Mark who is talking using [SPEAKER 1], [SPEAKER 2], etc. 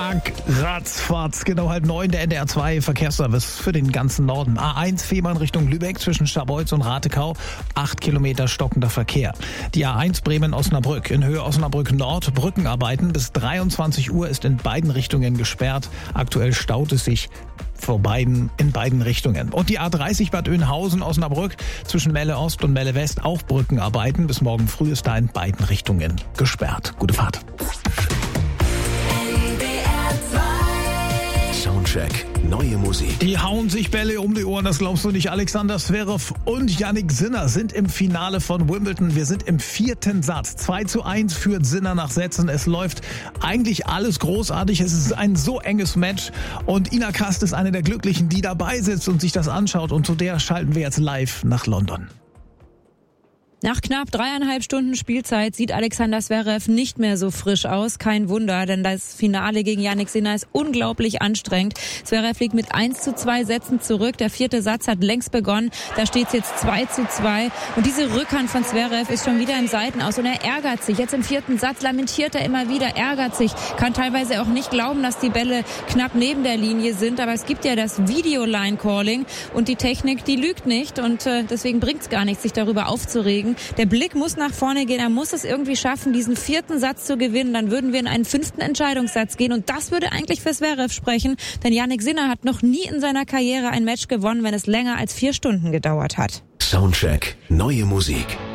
[SPEAKER 1] Zack, ratzfatz, genau 8:30 der NDR 2 Verkehrsservice für den ganzen Norden. A1 Fehmarn Richtung Lübeck zwischen Scharbeutz und Ratekau, 8 Kilometer stockender Verkehr. Die A1 Bremen-Osnabrück in Höhe Osnabrück Nord, Brückenarbeiten bis 23 Uhr ist in beiden Richtungen gesperrt. Aktuell staut es sich in beiden Richtungen. Und die A30 Bad Oeynhausen-Osnabrück zwischen Melle Ost und Melle West auch Brückenarbeiten. Bis morgen früh ist da in beiden Richtungen gesperrt. Gute Fahrt.
[SPEAKER 2] Soundcheck, neue Musik.
[SPEAKER 1] Die hauen sich Bälle um die Ohren, das glaubst du nicht. Alexander Zverev und Jannik Sinner sind im Finale von Wimbledon. Wir sind im 4. Satz. 2:1 führt Sinner nach Sätzen. Es läuft eigentlich alles großartig. Es ist ein so enges Match. Und Ina Kast ist eine der Glücklichen, die dabei sitzt und sich das anschaut. Und zu der schalten wir jetzt live nach London.
[SPEAKER 3] Nach knapp 3,5 Stunden Spielzeit sieht Alexander Zverev nicht mehr so frisch aus. Kein Wunder, denn das Finale gegen Jannik Sinner ist unglaublich anstrengend. Zverev liegt mit 1:2 Sätzen zurück. Der 4. Satz hat längst begonnen. Da steht es jetzt 2:2. Und diese Rückhand von Zverev ist schon wieder im Seitenaus. Und er ärgert sich. Jetzt im 4. Satz lamentiert er immer wieder, ärgert sich. Kann teilweise auch nicht glauben, dass die Bälle knapp neben der Linie sind. Aber es gibt ja das Video-Line-Calling. Und die Technik, die lügt nicht. Und deswegen bringt es gar nichts, sich darüber aufzuregen. Der Blick muss nach vorne gehen. Er muss es irgendwie schaffen, diesen 4. Satz zu gewinnen. Dann würden wir in einen 5. Entscheidungssatz gehen. Und das würde eigentlich für Zverev sprechen. Denn Jannik Sinner hat noch nie in seiner Karriere ein Match gewonnen, wenn es länger als 4 Stunden gedauert hat.
[SPEAKER 2] Soundcheck, neue Musik.